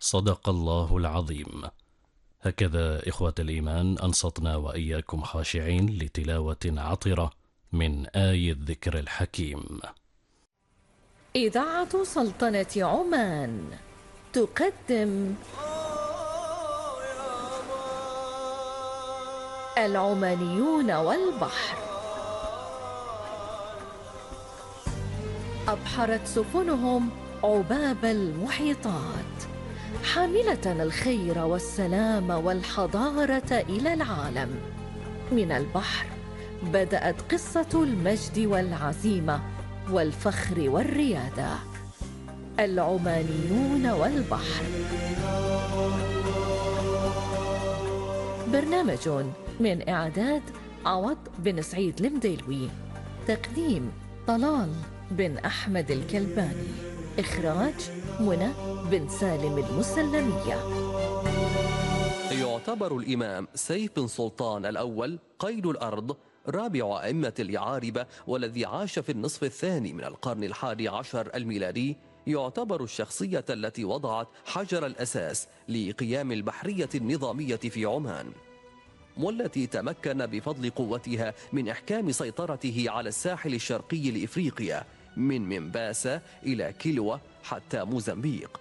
صدق الله العظيم. هكذا إخوة الإيمان أنصتنا وإياكم خاشعين لتلاوة عطرة من آي الذكر الحكيم. إذاعة سلطنة عمان تقدم العمانيون والبحر. أبحرت سفنهم عباب المحيطات حاملة الخير والسلام والحضارة إلى العالم. من البحر بدأت قصة المجد والعزيمة والفخر والريادة. العمانيون والبحر، برنامج من إعداد عوض بن سعيد المديلوي، تقديم طلال بن أحمد الكلباني، إخراج منى بن سالم المسلمية. يعتبر الإمام سيف بن سلطان الأول قيد الأرض رابع أئمة اليعاربة، والذي عاش في النصف الثاني من القرن 11 الميلادي. يعتبر الشخصية التي وضعت حجر الأساس لقيام البحرية النظامية في عمان، والتي تمكن بفضل قوتها من إحكام سيطرته على الساحل الشرقي لإفريقيا من منباسة إلى كيلوة حتى موزمبيق.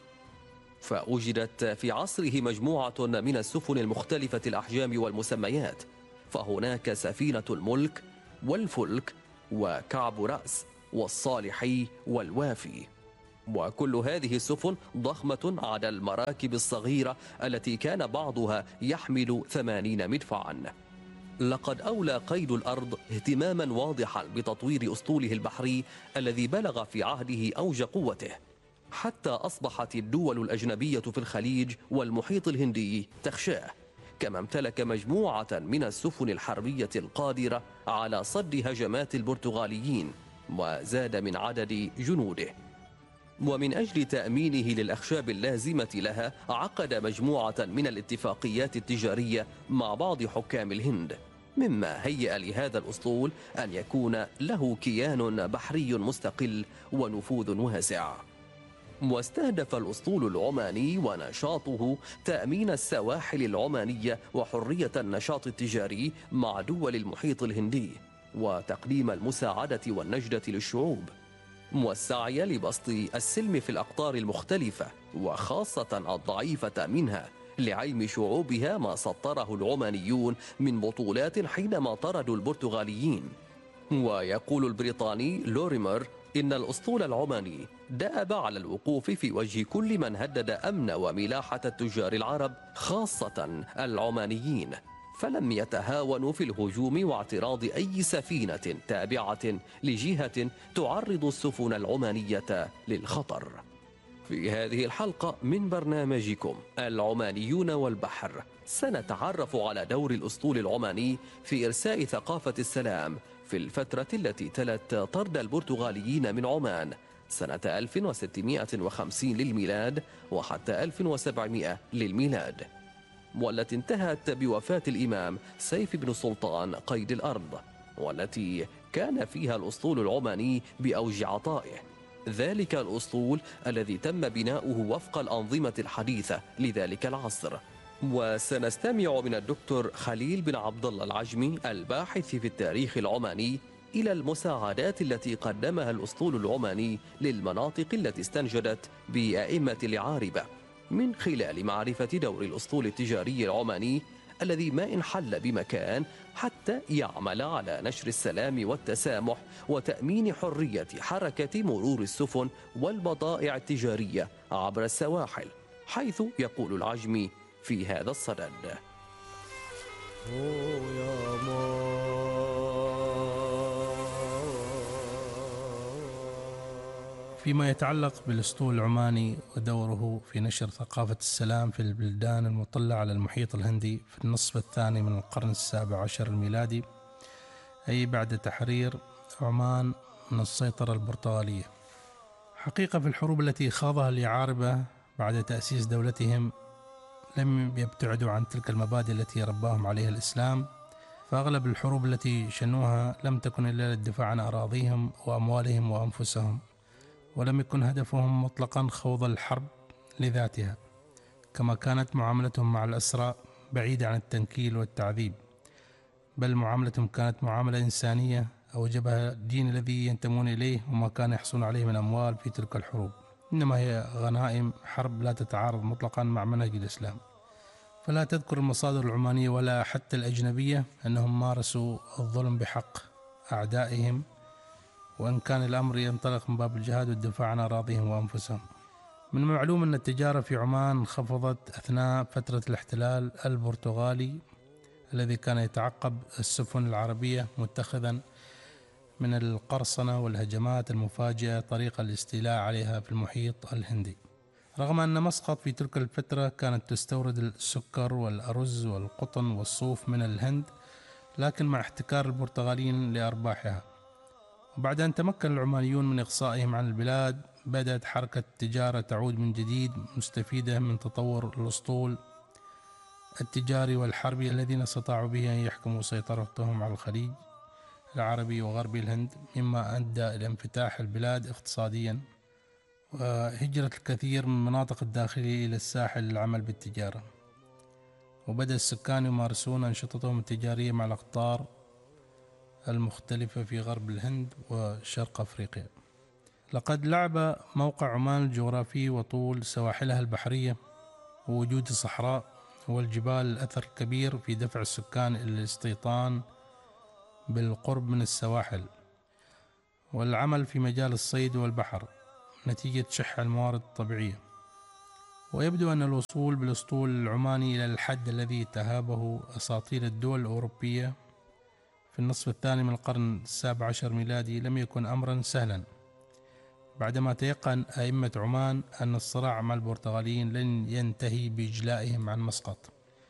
فوجدت في عصره مجموعة من السفن المختلفة الأحجام والمسميات، فهناك سفينة الملك والفلك وكعب رأس والصالحي والوافي، وكل هذه السفن ضخمة عدا المراكب الصغيرة التي كان بعضها يحمل 80 مدفعا. لقد أولى قيد الأرض اهتماما واضحا بتطوير أسطوله البحري الذي بلغ في عهده أوج قوته، حتى أصبحت الدول الأجنبية في الخليج والمحيط الهندي تخشاه، كما امتلك مجموعة من السفن الحربية القادرة على صد هجمات البرتغاليين، وزاد من عدد جنوده. ومن أجل تأمينه للأخشاب اللازمة لها عقد مجموعة من الاتفاقيات التجارية مع بعض حكام الهند، مما هيأ لهذا الأسطول أن يكون له كيان بحري مستقل ونفوذ واسع. واستهدف الأسطول العماني ونشاطه تأمين السواحل العمانية وحرية النشاط التجاري مع دول المحيط الهندي، وتقديم المساعدة والنجدة للشعوب، والسعي لبسط السلم في الأقطار المختلفة وخاصة الضعيفة منها، لعلم شعوبها ما سطره العمانيون من بطولات حينما طردوا البرتغاليين. ويقول البريطاني لوريمر إن الأسطول العماني دأب على الوقوف في وجه كل من هدد أمن وملاحة التجار العرب خاصة العمانيين، فلم يتهاونوا في الهجوم واعتراض أي سفينة تابعة لجهة تعرض السفن العمانية للخطر. في هذه الحلقة من برنامجكم العمانيون والبحر سنتعرف على دور الأسطول العماني في إرساء ثقافة السلام في الفترة التي تلت طرد البرتغاليين من عمان سنة 1650 للميلاد وحتى 1700 للميلاد، والتي انتهت بوفاة الإمام سيف بن سلطان قيد الأرض، والتي كان فيها الأسطول العماني بأوج عطائه، ذلك الأسطول الذي تم بناؤه وفق الأنظمة الحديثة لذلك العصر. وسنستمع من الدكتور خليل بن عبد الله العجمي الباحث في التاريخ العماني إلى المساعدات التي قدمها الأسطول العماني للمناطق التي استنجدت بأئمة اليعاربة، من خلال معرفة دور الأسطول التجاري العماني الذي ما انحل بمكان حتى يعمل على نشر السلام والتسامح وتأمين حرية حركة مرور السفن والبضائع التجارية عبر السواحل، حيث يقول العجمي في هذا الصدد: فيما يتعلق بالأسطول العماني ودوره في نشر ثقافة السلام في البلدان المطلة على المحيط الهندي في النصف الثاني من القرن 17 الميلادي، أي بعد تحرير عمان من السيطرة البرتغالية. حقيقة في الحروب التي خاضها اليعاربة بعد تأسيس دولتهم لم يبتعدوا عن تلك المبادئ التي رباهم عليها الإسلام، فأغلب الحروب التي شنوها لم تكن إلا للدفاع عن أراضيهم وأموالهم وأنفسهم، ولم يكن هدفهم مطلقا خوض الحرب لذاتها، كما كانت معاملتهم مع الأسرى بعيدة عن التنكيل والتعذيب، بل معاملتهم كانت معاملة إنسانية أوجبها الدين الذي ينتمون إليه وما كان يحصلون عليه من أموال في تلك الحروب، إنما هي غنائم حرب لا تتعارض مطلقا مع منهج الإسلام. فلا تذكر المصادر العمانية ولا حتى الأجنبية أنهم مارسوا الظلم بحق أعدائهم، وإن كان الأمر ينطلق من باب الجهاد والدفاع عن أراضيهم وأنفسهم. من المعلوم أن التجارة في عمان انخفضت أثناء فترة الاحتلال البرتغالي الذي كان يتعقب السفن العربية، متخذا من القرصنة والهجمات المفاجئة طريقة الاستيلاء عليها في المحيط الهندي. رغم أن مسقط في تلك الفترة كانت تستورد السكر والأرز والقطن والصوف من الهند، لكن مع احتكار البرتغاليين لأرباحها. وبعد أن تمكن العمانيون من إقصائهم عن البلاد، بدأت حركة التجارة تعود من جديد، مستفيدة من تطور الأسطول التجاري والحربي الذين استطاعوا به أن يحكموا سيطرتهم على الخليج العربي وغرب الهند، مما أدى إلى انفتاح البلاد اقتصاديا وهجرة الكثير من المناطق الداخلية إلى الساحل للعمل بالتجارة. وبدأ السكان يمارسون أنشطتهم التجارية مع الأقطار المختلفة في غرب الهند وشرق أفريقيا. لقد لعب موقع عمان الجغرافي وطول سواحلها البحرية ووجود الصحراء والجبال الأثر كبير في دفع السكان إلى الاستيطان بالقرب من السواحل والعمل في مجال الصيد والبحر نتيجة شح الموارد الطبيعية. ويبدو أن الوصول بالأسطول العماني إلى الحد الذي تهابه أساطيل الدول الأوروبية في النصف الثاني من القرن 17 ميلادي لم يكن أمرا سهلا، بعدما تيقن أئمة عمان أن الصراع مع البرتغاليين لن ينتهي بإجلائهم عن مسقط،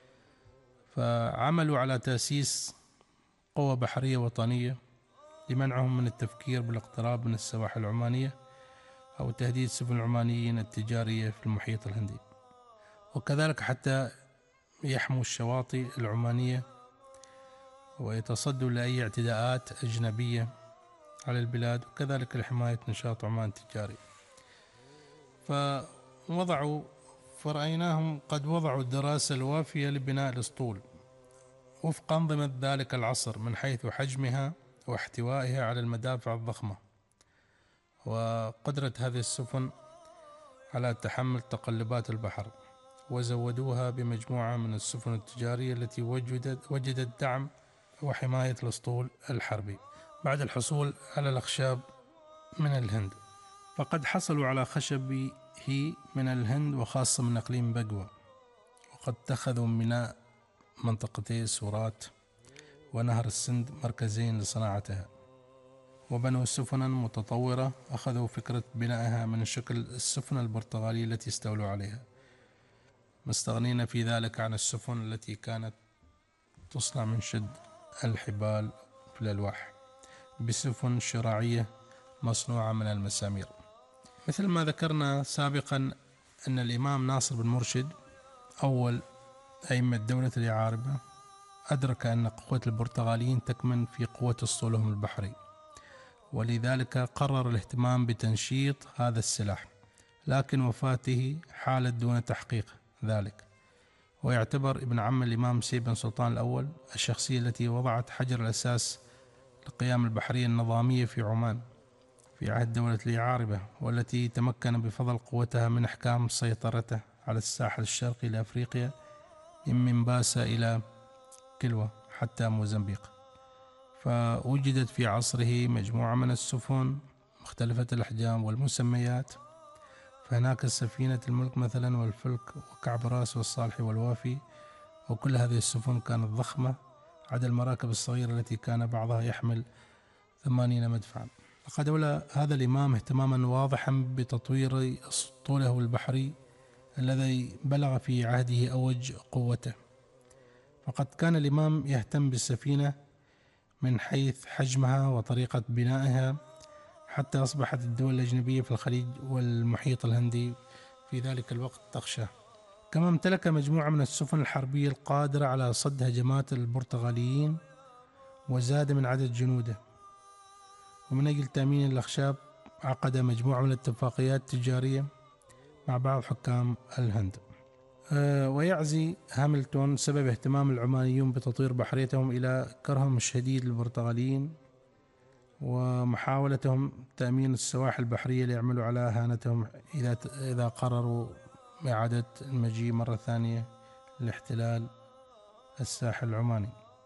فعملوا على تأسيس قوة بحرية وطنية لمنعهم من التفكير بالاقتراب من السواحل العمانية أو تهديد سفن العمانيين التجارية في المحيط الهندي، وكذلك حتى يحموا الشواطئ العمانية ويتصدوا لأي اعتداءات أجنبية على البلاد، وكذلك لحماية نشاط عمان التجاري. فرأيناهم قد وضعوا الدراسة الوافية لبناء الأسطول وفق أنظمة ذلك العصر من حيث حجمها واحتوائها على المدافع الضخمة وقدرة هذه السفن على تحمل تقلبات البحر، وزودوها بمجموعة من السفن التجارية التي وجدت دعم وحماية الأسطول الحربي بعد الحصول على الأخشاب من الهند. فقد حصلوا على خشبه من الهند وخاصة من إقليم بقوة، وقد اتخذوا ميناء منطقتي سورات ونهر السند مركزين لصناعتها، وبنوا سفنا متطورة أخذوا فكرة بنائها من شكل السفن البرتغالية التي استولوا عليها، مستغنين في ذلك عن السفن التي كانت تصنع من شد الحبال في الألواح بسفن شراعية مصنوعة من المسامير. مثل ما ذكرنا سابقا أن الإمام ناصر بن مرشد أول أئمة دولة اليعاربة أدرك أن قوة البرتغاليين تكمن في قوة أسطولهم البحري، ولذلك قرر الاهتمام بتنشيط هذا السلاح، لكن وفاته حالت دون تحقيق ذلك. ويعتبر ابن عم الإمام سيد بن سلطان الأول الشخصية التي وضعت حجر الأساس لقيام البحرية النظامية في عمان في عهد دولة اليعاربة، والتي تمكن بفضل قوتها من إحكام سيطرته على الساحل الشرقي لأفريقيا من منباسة إلى كلوة حتى موزمبيق. فوجدت في عصره مجموعة من السفن مختلفة الأحجام والمسميات، فهناك سفينة الملك مثلا والفلك وكعب راس والصالح والوافي، وكل هذه السفن كانت ضخمة عدا المراكب الصغيرة التي كان بعضها يحمل 80 مدفعا. لقد أولى هذا الإمام اهتماما واضحا بتطوير أسطوله البحري الذي بلغ في عهده أوج قوته، فقد كان الإمام يهتم بالسفينة من حيث حجمها وطريقة بنائها، حتى أصبحت الدول الأجنبية في الخليج والمحيط الهندي في ذلك الوقت تخشى. كما امتلك مجموعة من السفن الحربية القادرة على صد هجمات البرتغاليين، وزاد من عدد جنوده. ومن أجل تأمين الأخشاب عقد مجموعة من الاتفاقيات التجارية مع بعض حكام الهند. ويعزي هاملتون سبب اهتمام العمانيون بتطوير بحريتهم إلى كرههم الشديد للبرتغاليين ومحاولتهم تأمين السواحل البحرية ليعملوا على إهانتهم إذا قرروا إعادة المجيء مرة ثانية لاحتلال الساحل العماني.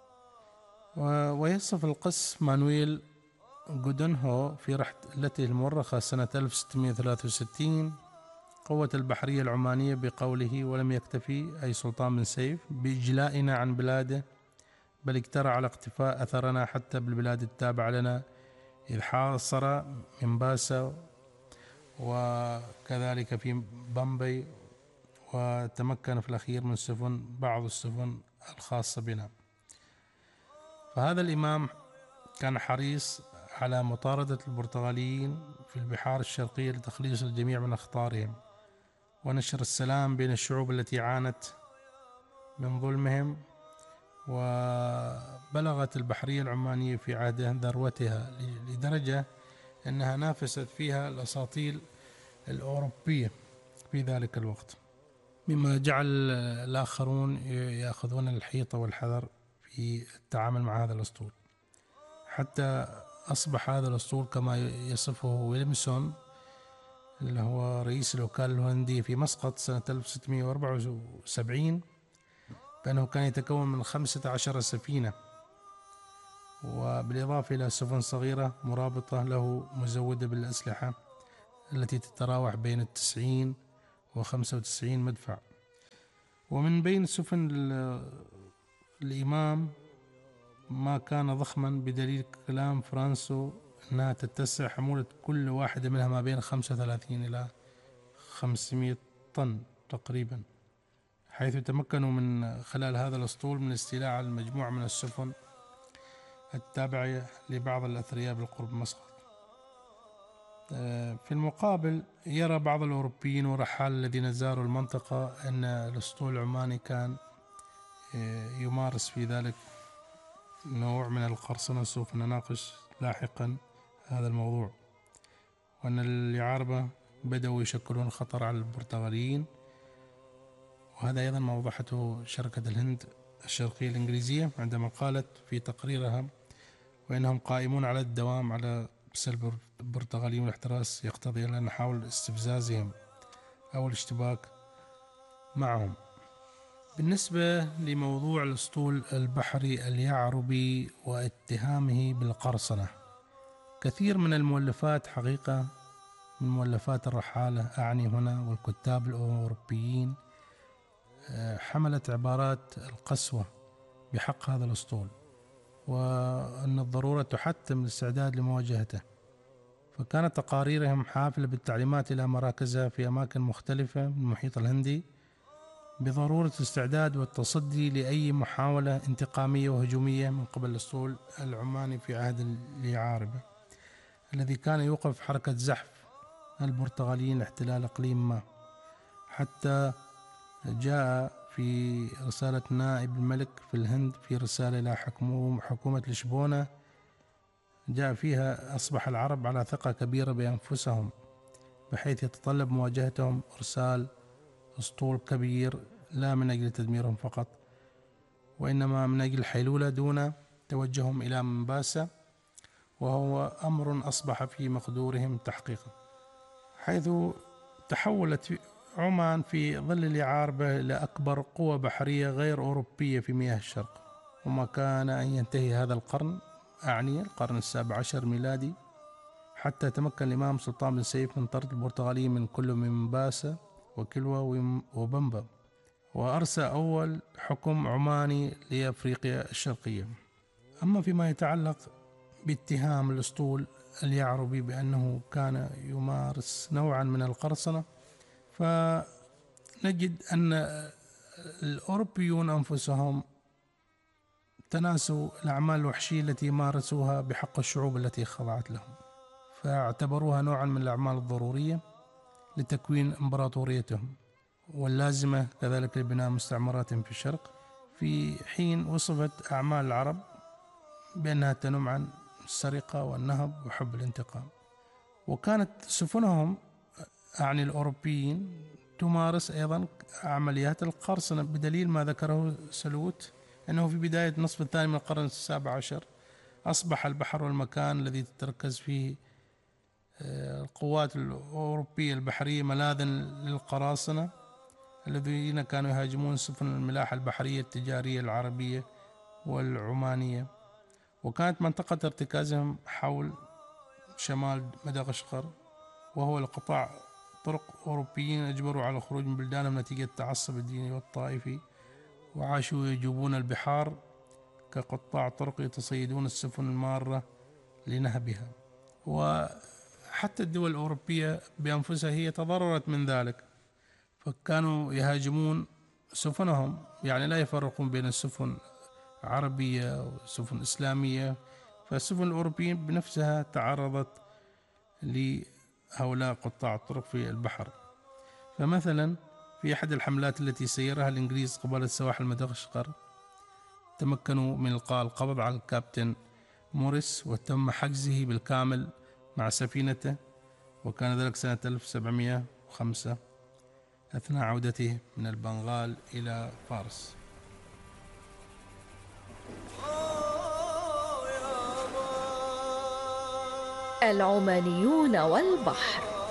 ويصف القس مانويل جودنهو في رحلته المؤرخة سنة 1663 قوة البحرية العمانية بقوله: ولم يكتفي أي سلطان بن سيف بإجلائنا عن بلاده، بل اجترى على اقتفاء أثرنا حتى بالبلاد التابعة لنا، إذ حاصر منباسا وكذلك في بامبي، وتمكن في الأخير من بعض السفن الخاصة بنا. فهذا الإمام كان حريص على مطاردة البرتغاليين في البحار الشرقية لتخليص الجميع من أخطارهم ونشر السلام بين الشعوب التي عانت من ظلمهم. وبلغت البحرية العمانية في عهده ذروتها لدرجة أنها نافست فيها الأساطيل الأوروبية في ذلك الوقت، مما جعل الآخرون يأخذون الحيطة والحذر في التعامل مع هذا الأسطول، حتى أصبح هذا الأسطول كما يصفه ويلمسون اللي هو رئيس الوكالة الهولندية في مسقط سنة 1674 بأنه كان يتكون من 15 سفينة، وبالإضافة إلى سفن صغيرة مرابطة له مزودة بالأسلحة التي تتراوح بين 90 و95 مدفع. ومن بين سفن الإمام ما كان ضخما بدليل كلام فرانسو أنها تتسع حمولة كل واحدة منها ما بين 35 إلى 500 طن تقريبا، حيث تمكنوا من خلال هذا الأسطول من الاستيلاء على المجموعة من السفن التابعة لبعض الأثرياء بالقرب مسقط. في المقابل يرى بعض الأوروبيين والرحال الذين زاروا المنطقة أن الأسطول العماني كان يمارس في ذلك نوع من القرصنة، سوف نناقش لاحقا هذا الموضوع، وأن اليعاربة بدأوا يشكلون خطر على البرتغاليين، وهذا أيضا ما وضحته شركة الهند الشرقية الإنجليزية عندما قالت في تقريرها: وإنهم قائمون على الدوام على سلب البرتغاليين، والاحتراس يقتضي أن نحاول استفزازهم أو الاشتباك معهم. بالنسبة لموضوع الأسطول البحري اليعربي واتهامه بالقرصنة، كثير من المؤلفات حقيقة من مؤلفات الرحالة أعني هنا والكتاب الأوروبيين حملت عبارات القسوة بحق هذا الأسطول، وأن الضرورة تحتم الاستعداد لمواجهته. فكانت تقاريرهم حافلة بالتعليمات إلى مراكزها في أماكن مختلفة من المحيط الهندي بضرورة الاستعداد والتصدي لأي محاولة انتقامية وهجومية من قبل الأسطول العماني في عهد اليعاربة الذي كان يوقف حركة زحف البرتغاليين لاحتلال إقليم ما. حتى جاء في رسالة نائب الملك في الهند في رسالة إلى حكومة لشبونة، جاء فيها: أصبح العرب على ثقة كبيرة بأنفسهم بحيث يتطلب مواجهتهم إرسال أسطول كبير، لا من أجل تدميرهم فقط، وإنما من أجل الحيلولة دون توجههم إلى منباسا، وهو أمر أصبح في مقدورهم تحقيقه، حيث تحولت عمان في ظل اليعاربة إلى أكبر قوة بحرية غير أوروبية في مياه الشرق. وما كان أن ينتهي هذا القرن، أعني القرن 17 ميلادي، حتى تمكن الإمام سلطان بن سيف من طرد البرتغاليين من كل من منباسا وكلوى وبمبا، وأرسى أول حكم عماني لأفريقيا الشرقية. أما فيما يتعلق باتهام الأسطول اليعربي بأنه كان يمارس نوعا من القرصنة، فنجد أن الأوروبيون أنفسهم تناسوا الأعمال الوحشية التي مارسوها بحق الشعوب التي خضعت لهم، فاعتبروها نوعا من الأعمال الضرورية لتكوين إمبراطوريتهم واللازمة كذلك لبناء مستعمرات في الشرق، في حين وصفت أعمال العرب بأنها تنم عن السرقة والنهب وحب الانتقام. وكانت سفنهم أعني الأوروبيين تمارس أيضا عمليات القرصنة، بدليل ما ذكره سلوت أنه في بداية النصف الثاني من القرن ال17 أصبح البحر والمكان الذي تتركز فيه القوات الأوروبية البحرية ملاذا للقراصنة الذين كانوا يهاجمون سفن الملاحة البحرية التجارية العربية والعمانية، وكانت منطقة ارتكازهم حول شمال مدغشقر، وهو القطاع طرق أوروبيين أجبروا على الخروج من بلدانهم نتيجة التعصب الديني والطائفي، وعاشوا يجوبون البحار كقطاع طرق يتصيدون السفن المارة لنهبها. وحتى الدول الأوروبية بأنفسها هي تضررت من ذلك، فكانوا يهاجمون سفنهم، يعني لا يفرقون بين السفن عربية وسفن إسلامية، فالسفن الأوروبيين بنفسها تعرضت لهؤلاء قطاع الطرق في البحر. فمثلا في أحد الحملات التي سيرها الإنجليز قبالة سواحل مدغشقر تمكنوا من إلقاء القبض على الكابتن موريس وتم حجزه بالكامل مع سفينته، وكان ذلك سنة 1705 أثناء عودته من البنغال إلى فارس. العمانيون والبحر.